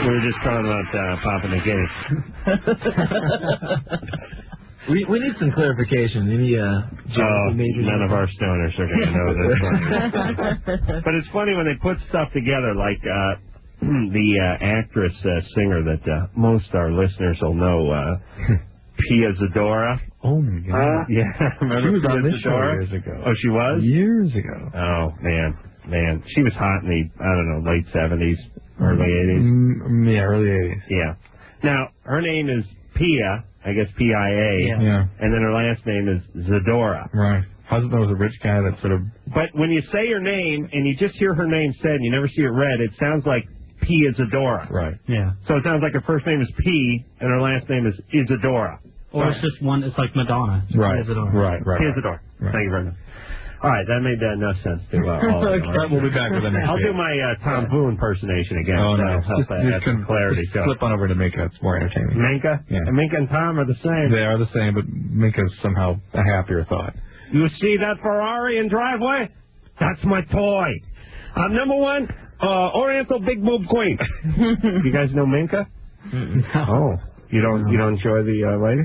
We were just talking about Papa Nick. We need some clarification. None of our stoners are going to know this. But it's funny when they put stuff together, like the actress, singer that most our listeners will know, Pia Zadora. Oh, my God. Yeah. She was on this show years ago. Oh, she was? Years ago. Oh, man. She was hot in the, I don't know, late 70s, early 80s. Yeah, early 80s. Yeah. Now, her name is Pia. I guess P-I-A, and then her last name is Zadora. Right. Husband was a rich guy that sort of... But when you say her name, and you just hear her name said, and you never see it read, it sounds like P. Isadora. Right. Yeah. So it sounds like her first name is P, and her last name is Isadora. Or it's just one, it's like Madonna. Right. Right. P. Isadora. Right. Thank you very much. All right, that made no sense to all of us. We'll be back with the next I'll do my Tom Boone impersonation again. Oh, no. Help add some clarity. Just flip on over to Minka. It's more entertaining. Minka? Yeah. And Minka and Tom are the same. They are the same, but Minka's somehow a happier thought. You see that Ferrari in driveway? That's my toy. I'm number one, Oriental Big Boob Queen. You guys know Minka? No. Oh. You don't enjoy the ladies?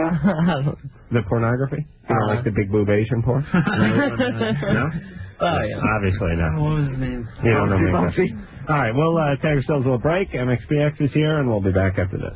The pornography? You don't like the big boob Asian porn? No? Oh, yeah. Obviously not. What was his name? You don't know Minka. All right, we'll take ourselves a little break. MXPX is here, and we'll be back after this.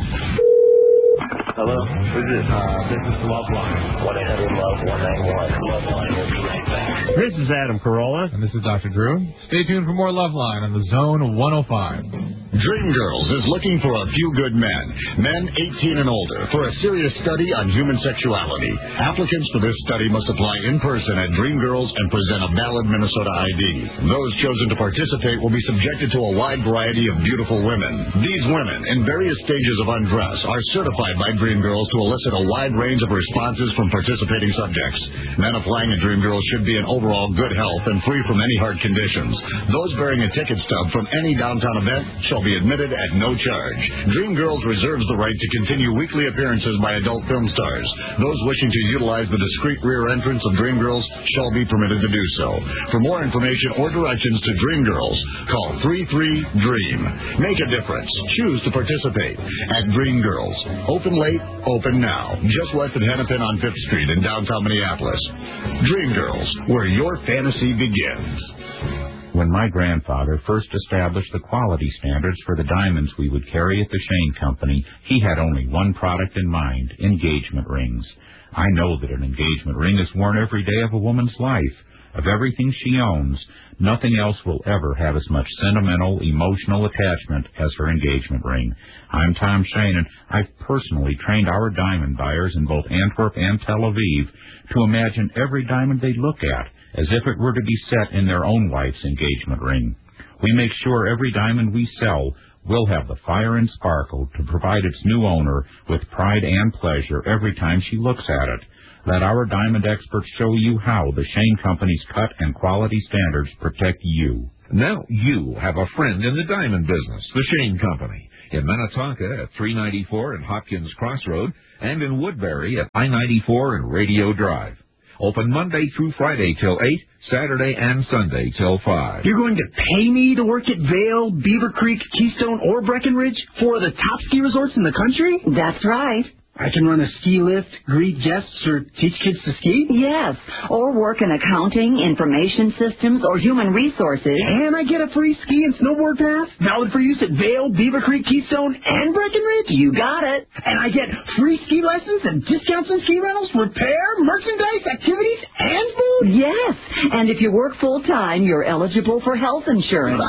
Hello? Who's this? This is Loveline. 1-800-LOVE-191. Loveline will be right back. This is Adam Carolla. And this is Dr. Drew. Stay tuned for more Loveline on the Zone 105. Dreamgirls is looking for a few good men 18 and older, for a serious study on human sexuality. Applicants for this study must apply in person at Dreamgirls and present a valid Minnesota ID. Those chosen to participate will be subjected to a wide variety of beautiful women. These women, in various stages of undress, are certified by Dreamgirls to elicit a wide range of responses from participating subjects. Men applying at Dreamgirls should be in overall good health and free from any heart conditions. Those bearing a ticket stub from any downtown event shall be admitted at no charge. Dreamgirls reserves the right to continue weekly appearances by adult film stars. Those wishing to utilize the discreet rear entrance of Dreamgirls shall be permitted to do so. For more information or directions to Dreamgirls, call 33-DREAM. Make a difference. Choose to participate at Dreamgirls. Open late, open now. Just west of Hennepin on 5th Street in downtown Minneapolis. Dreamgirls, where your fantasy begins. When my grandfather first established the quality standards for the diamonds we would carry at the Shane Company, he had only one product in mind, engagement rings. I know that an engagement ring is worn every day of a woman's life. Of everything she owns, nothing else will ever have as much sentimental, emotional attachment as her engagement ring. I'm Tom Shane, and I've personally trained our diamond buyers in both Antwerp and Tel Aviv to imagine every diamond they look at as if it were to be set in their own wife's engagement ring. We make sure every diamond we sell will have the fire and sparkle to provide its new owner with pride and pleasure every time she looks at it. Let our diamond experts show you how the Shane Company's cut and quality standards protect you. Now you have a friend in the diamond business, the Shane Company, in Minnetonka at 394 and Hopkins Crossroad, and in Woodbury at I-94 and Radio Drive. Open Monday through Friday till 8, Saturday and Sunday till 5. You're going to pay me to work at Vail, Beaver Creek, Keystone, or Breckenridge? 4 of the top ski resorts in the country? That's right. I can run a ski lift, greet guests, or teach kids to ski? Yes, or work in accounting, information systems, or human resources. And I get a free ski and snowboard pass? Valid for use at Vail, Beaver Creek, Keystone, and Breckenridge? You got it. And I get free ski lessons and discounts on ski rentals, repair, merchandise, activities, and food? Yes, and if you work full-time, you're eligible for health insurance.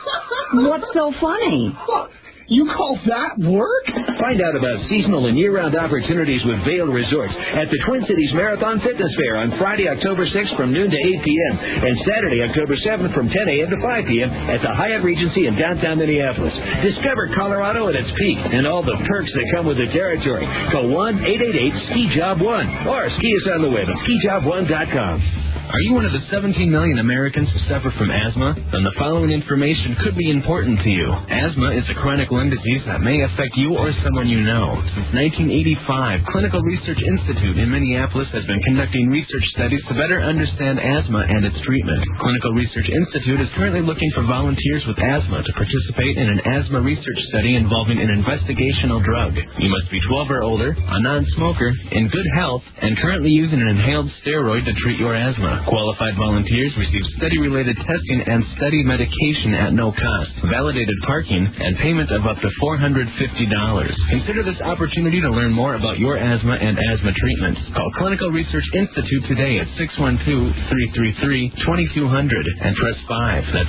What's so funny? You call that work? Find out about seasonal and year-round opportunities with Vail Resorts at the Twin Cities Marathon Fitness Fair on Friday, October 6th from noon to 8 p.m. and Saturday, October 7th from 10 a.m. to 5 p.m. at the Hyatt Regency in downtown Minneapolis. Discover Colorado at its peak and all the perks that come with the territory. Call 1-888-SKI-JOB-1 or ski us on the web at skijob1.com. Are you one of the 17 million Americans who suffer from asthma? Then the following information could be important to you. Asthma is a chronic lung disease that may affect you or someone you know. Since 1985, Clinical Research Institute in Minneapolis has been conducting research studies to better understand asthma and its treatment. Clinical Research Institute is currently looking for volunteers with asthma to participate in an asthma research study involving an investigational drug. You must be 12 or older, a non-smoker, in good health, and currently using an inhaled steroid to treat your asthma. Qualified volunteers receive study-related testing and study medication at no cost, validated parking, and payment of up to $450. Consider this opportunity to learn more about your asthma and asthma treatments. Call Clinical Research Institute today at 612-333-2200 and press 5. That's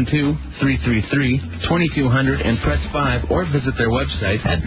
612-333-2200 and press 5, or visit their website at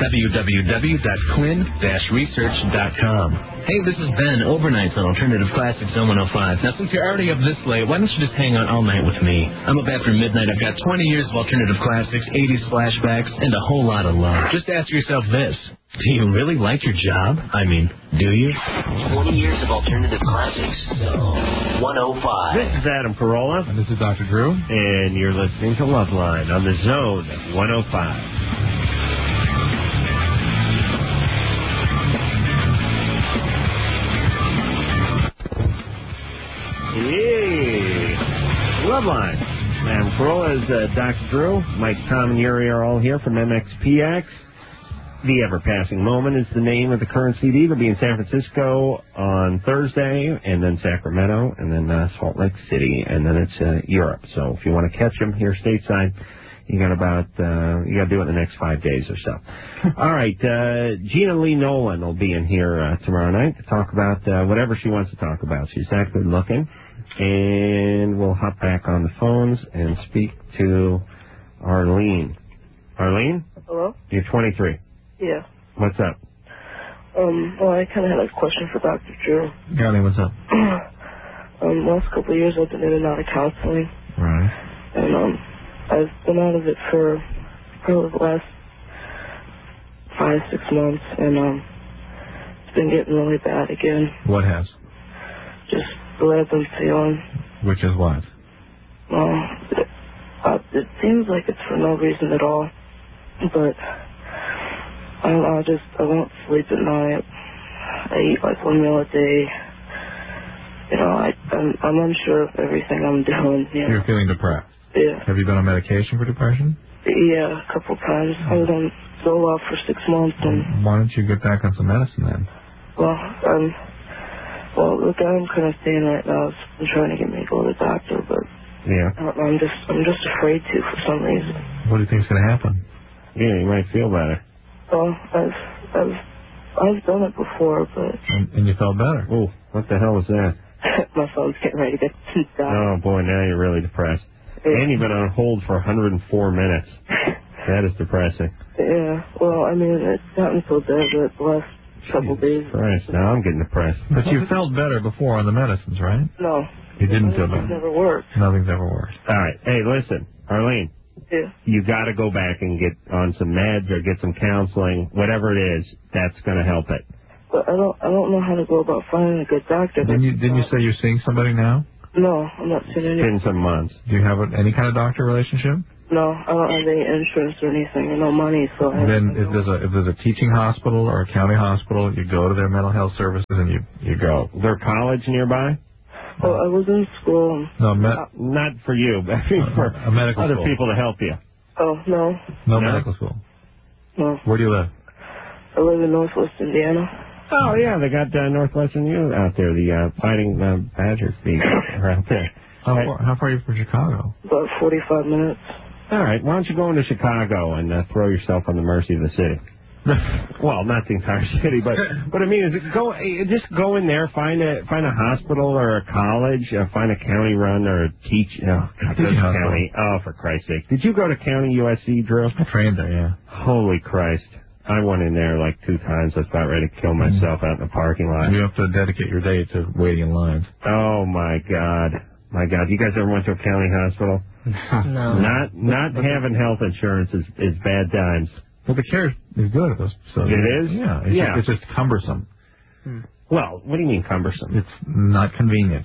www.clin-research.com. Hey, this is Ben, overnights on Alternative Classic Zone 105. Now, since you're already up this late, why don't you just hang out all night with me? I'm up after midnight. I've got 20 years of alternative classics, 80s flashbacks, and a whole lot of love. Just ask yourself this. Do you really like your job? I mean, do you? 20 years of alternative classics. Zone 105. This is Adam Carolla. And this is Dr. Drew. And you're listening to Loveline on the Zone 105. Yay! Loveline. Adam Carolla is Dr. Drew. Mike, Tom, and Yuri are all here from MXPX. The Ever-Passing Moment is the name of the current CD. They'll be in San Francisco on Thursday, and then Sacramento, and then Salt Lake City, and then it's Europe. So if you want to catch them here stateside, you got to do it in the next 5 days or so. All right, Gina Lee Nolan will be in here tomorrow night to talk about whatever she wants to talk about. She's that good looking. And we'll hop back on the phones and speak to Arlene. Arlene? Hello? You're 23. Yeah. What's up? Well, I kind of had a question for Dr. Drew. Darling, what's up? Last couple of years I've been in and out of counseling. Right. And, I've been out of it for probably the last 5-6 months, and, it's been getting really bad again. What has? Just the way I've been feeling. Which is what? Well, it seems like it's for no reason at all, but I won't sleep at night. I eat like one meal a day. You know, I'm unsure of everything I'm doing. You know? You're feeling depressed? Yeah. Have you been on medication for depression? Yeah, a couple times. I was on Zoloft for 6 months. And why don't you get back on some medicine then? Well, the guy I'm kind of seeing right now has been trying to get me to go to the doctor, but yeah, I'm just afraid to for some reason. What do you think's going to happen? Yeah, you might feel better. Well, I've done it before, but and you felt better. Oh, what the hell was that? My phone's getting ready to die. Oh boy, now you're really depressed. And you've been on hold for 104 minutes. That is depressing. Yeah, well, I mean, it's gotten so bad that the last couple days. Christ, now I'm getting depressed. But you felt better before on the medicines, right? No. You didn't feel better? It never worked. Nothing's ever worked. All right. Hey, listen, Arlene. Yeah. You got to go back and get on some meds or get some counseling, whatever it is. That's going to help it. But I don't know how to go about finding a good doctor. Didn't you say you're seeing somebody now? No, I'm not seeing any. It's been some months. Do you have any kind of doctor relationship? No, I don't have any insurance or anything, or no money. So then, if there's a teaching hospital or a county hospital, you go to their mental health services and you go. Is there college nearby? Well, I was in school. No, not for you, but for a medical other school. people to help you. Oh no. No medical school. No. Where do you live? I live in Northwest Indiana. Oh yeah, they got Northwestern U out there. The Fighting Badgers team are out there. How far are you from Chicago? About 45 minutes. All right, why don't you go into Chicago and throw yourself on the mercy of the city? Well, not the entire city, but what I mean is just go in there, find a hospital or a college, find a county run or a county. Oh, for Christ's sake! Did you go to County USC, Drew? I trained there, yeah. Holy Christ! I went in there like 2 times. I was about ready to kill myself out in the parking lot. You have to dedicate your day to waiting in lines. Oh my God! My God! You guys ever went to a county hospital? No. Not having health insurance is bad times. Well, the care is good at those facilities. It is? Yeah. It's just cumbersome. Well, what do you mean cumbersome? It's not convenient.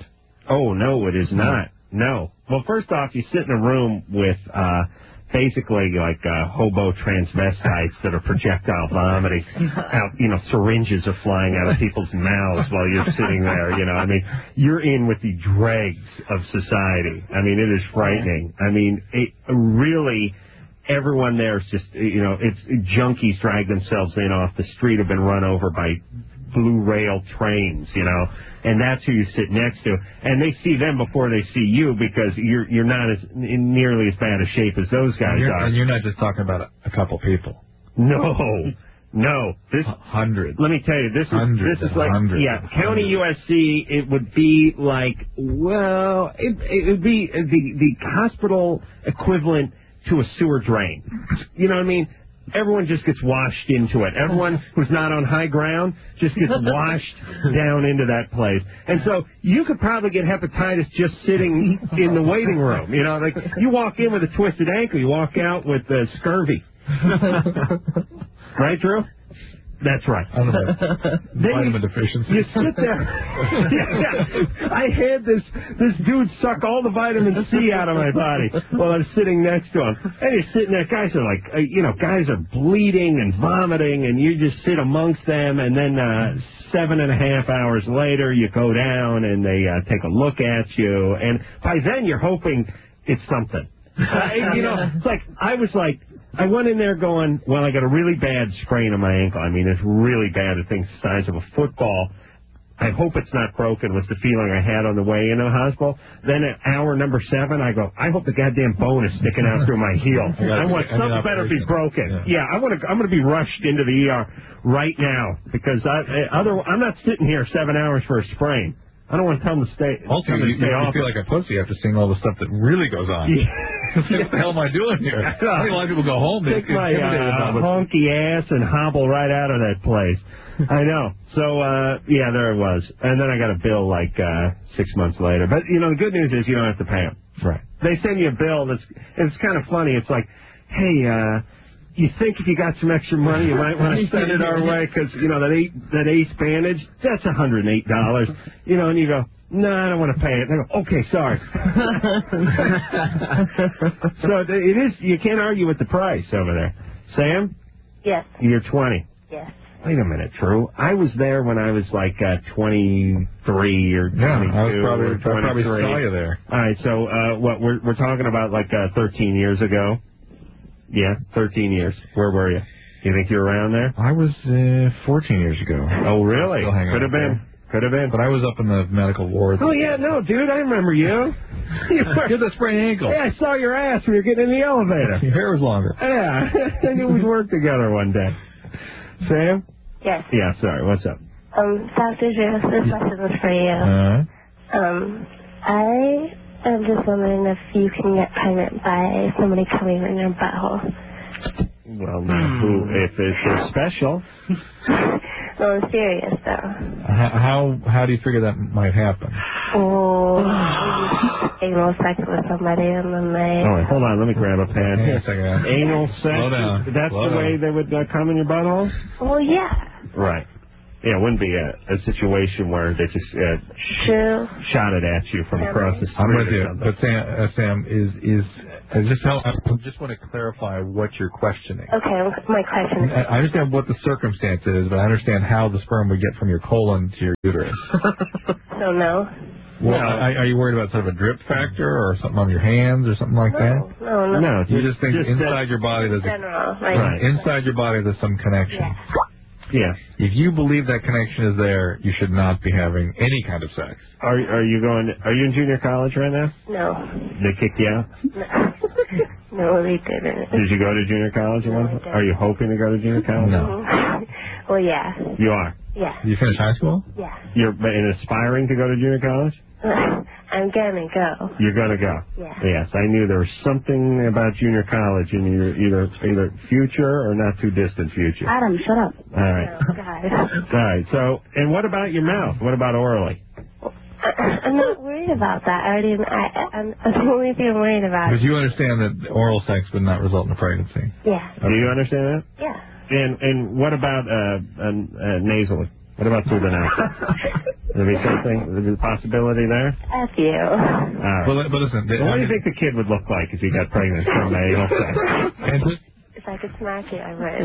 Oh, no, it is not. No. Well, first off, you sit in a room with basically like hobo transvestites that are projectile vomiting. Syringes are flying out of people's mouths while you're sitting there. I mean, you're in with the dregs of society. I mean, it is frightening. I mean, really, everyone there is just, it's junkies drag themselves in off the street, have been run over by blue rail trains, and that's who you sit next to. And they see them before they see you because you're not in nearly as bad a shape as those guys are. And you're not just talking about a couple people. No. This hundreds. Let me tell you, this is like County USC. It would be like it would be the hospital equivalent to a sewer drain. You know what I mean? Everyone just gets washed into it. Everyone who's not on high ground just gets washed down into that place. And so you could probably get hepatitis just sitting in the waiting room. Like you walk in with a twisted ankle, you walk out with scurvy. Right, Drew? That's right. Vitamin deficiency. You sit there. I had this dude suck all the vitamin C out of my body while I'm sitting next to him. And you're sitting there, guys are like, guys are bleeding and vomiting, and you just sit amongst them, and then 7.5 hours later, you go down, and they take a look at you, and by then you're hoping it's something. It's like, I went in there going, well, I got a really bad sprain on my ankle. I mean, it's really bad. The thing's the size of a football. I hope it's not broken was the feeling I had on the way into the hospital. Then at hour number 7, I go, I hope the goddamn bone is sticking out through my heel. I want something better be broken. Yeah, I'm going to be rushed into the ER right now because I'm not sitting here 7 hours for a sprain. I don't want to tell them to stay. Also, you feel like a pussy after seeing all the stuff that really goes on. What the hell am I doing here? I think a lot of people go home. Take my honky ass and hobble right out of that place. I know. So, there it was. And then I got a bill like 6 months later. But, the good news is you don't have to pay them. Right. They send you a bill it's kind of funny. It's like, hey, you think if you got some extra money, you might want to send it our way because, that Ace bandage, that's $108. And you go, no, I don't want to pay it. They go, okay, sorry. So it is, you can't argue with the price over there. Sam? Yes. You're 20. Yes. Wait a minute, Drew. I was there when I was like 23 or 22 I probably 23. saw you there. All right, so we're talking about like 13 years ago. Yeah, 13 years. Where were you? You think you were around there? I was 14 years ago. Oh, really? Could have been. Could have been. But I was up in the medical ward. Oh, yeah, no, dude, I remember you. You had the sprained ankle. Yeah, I saw your ass when you were getting in the elevator. Your hair was longer. Yeah, I knew we'd work together one day. Sam? Yes. Yeah, sorry, what's up? Dr. Drew, this question was for you. I'm just wondering if you can get pregnant by somebody coming in your butthole. Well, now, if it's special. No, I'm serious, though. How do you figure that might happen? Oh, anal sex with somebody and then they... All right, hold on, let me grab a pad. Hang on a second. Anal sex? Slow down. That's the way they would come in your butthole? Well, yeah. Right. Yeah, it wouldn't be a situation where they just shot it at you from across the street. I'm with you. Or but Sam, I just want to clarify what you're questioning. Okay, my question is... I understand what the circumstance is, but I understand how the sperm would get from your colon to your uterus. So no? Well, are you worried about sort of a drip factor or something on your hands or something like that? No. No, you just think inside your body there's inside your body there's some connection. Yeah. If you believe that connection is there, you should not be having any kind of sex. Are you in junior college right now? No. They kicked you out? No, they didn't. Did you go to junior college at one point? Are you hoping to go to junior college? No. Well, yeah. You are? Yeah. You finish high school? Yeah. You're aspiring to go to junior college? I'm gonna go. You're gonna go? Yeah. Yes, I knew there was something about junior college in your either future or not too distant future. Adam, shut up. All right. Oh, God. All right. So, and what about your mouth? What about orally? I'm not worried about that. I'm the only thing I'm worried about. But you understand that oral sex would not result in a pregnancy? Yeah. Do you understand that? Yeah. And what about nasally? What about through the nose? There be something, there's a possibility there? F you. All right. But listen, What do you think the kid would look like if he got pregnant from anal sex? If I could smack you, I would.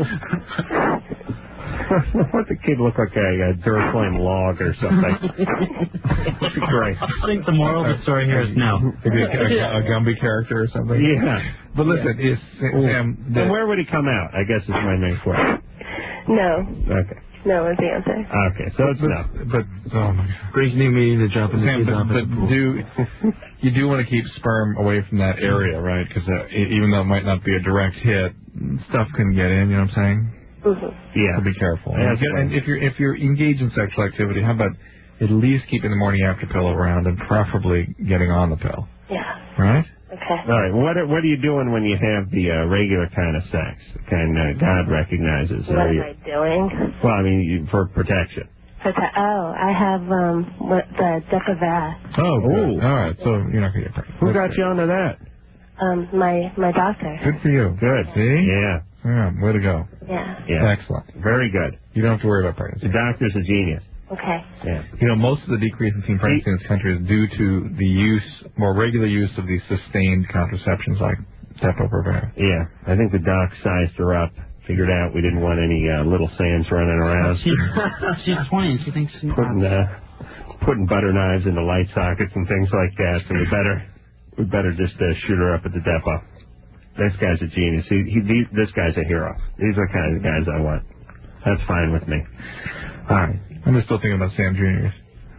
What the kid look like? A Duraflame log or something? That'd be great. I think the moral of the story here is no. Maybe a Gumby character or something. Yeah. But listen, and where would he come out? I guess is my main question. No. Okay. No is the answer. Okay, so it's no. But oh my God. Great new meeting to drop in the kids off. But you do want to keep sperm away from that area, right? Because even though it might not be a direct hit, stuff can get in. You know what I'm saying? Mm-hmm. Yeah. So be careful. Yeah, and if you're engaged in sexual activity, how about at least keeping the morning after pill around and preferably getting on the pill? Yeah. Right? Okay. All right. What are you doing when you have the regular kind of sex, kind God recognizes? What am I doing? Well, I mean, for protection. I have the Depo-Vast. Oh, good. All right. So you're not gonna get pregnant. Who got you onto that? My doctor. Good for you. Good. See? Yeah. Yeah. Way to go. Yeah. Excellent. Very good. You don't have to worry about pregnancy. The doctor's a genius. Okay. Yeah. You know, most of the decrease in teen pregnancy in this country is due to the more regular use of these sustained contraceptions like Depo-Provera. Yeah. I think the doc sized her up, figured out we didn't want any little sands running around. She's 20 and she thinks she's putting butter knives into light sockets and things like that. So we better just shoot her up at the depot. This guy's a genius. This guy's a hero. These are the kind of guys I want. That's fine with me. All right. I'm still thinking about Sam Jr.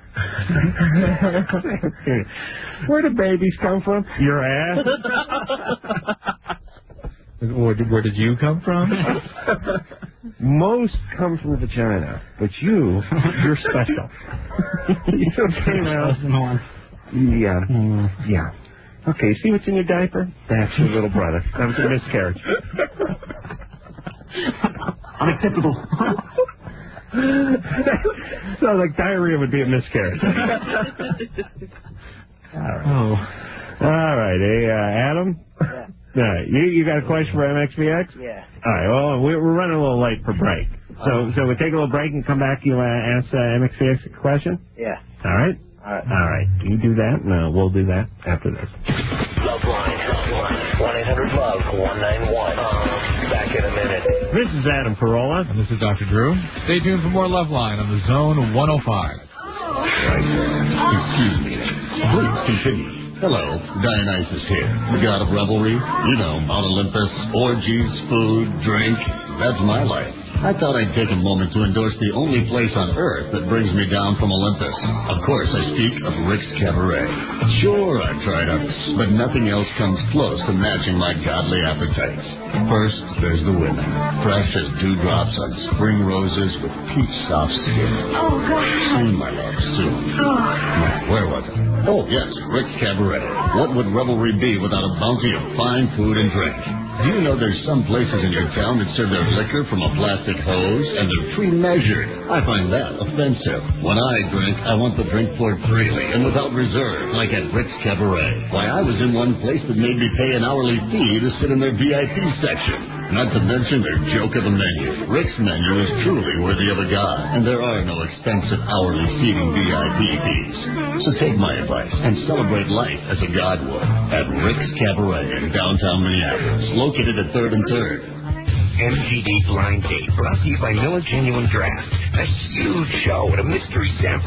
Where do babies come from? Your ass. Where did you come from? Most come from the vagina, but you're special. You came out. Yeah. Okay, see what's in your diaper? That's your little brother. That was a miscarriage. Unacceptable. So, like, diarrhea would be a miscarriage. All right. All right. Hey, Adam? Yeah. All right. You got a question for MXPX? Yeah. All right. Well, we're running a little late for break. So we take a little break and come back. You ask MXPX a question? Yeah. All right? All right. You do that, and we'll do that after this. Loveline. 1-800-LOVE-191. Back in a minute. This is Adam Carolla. And this is Dr. Drew. Stay tuned for more Loveline on the Zone 105. Excuse me. Please continue. Hello, Dionysus here, the god of revelry. You know, Mount Olympus, orgies, food, drink. That's my life. I thought I'd take a moment to endorse the only place on earth that brings me down from Olympus. Of course, I speak of Rick's Cabaret. Sure, I've tried others, but nothing else comes close to matching my godly appetites. First, there's the women, fresh as dewdrops on spring roses with peach-soft skin. Oh, God. Soon, my love, soon. Where was I? Oh, yes, Rick's Cabaret. What would revelry be without a bounty of fine food and drink? Do you know there's some places in your town that serve their liquor from a plastic hose and they're pre-measured? I find that offensive. When I drink, I want the drink poured freely and without reserve, like at Rick's Cabaret. Why, I was in one place that made me pay an hourly fee to sit in their VIP section. Not to mention their joke of a menu. Rick's menu is truly worthy of a god, and there are no expensive hourly seating VIP fees. So take my advice and celebrate life as a god would at Rick's Cabaret in downtown Minneapolis, located at 3rd and 3rd. MGD Blind Date, brought to you by Miller Genuine Draft. A huge show at a mystery sample.